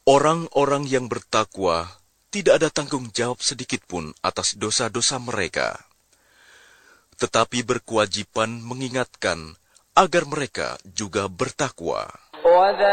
Orang-orang yang bertakwa tidak ada tanggung jawab sedikitpun atas dosa-dosa mereka, tetapi berkewajiban mengingatkan agar mereka juga bertakwa.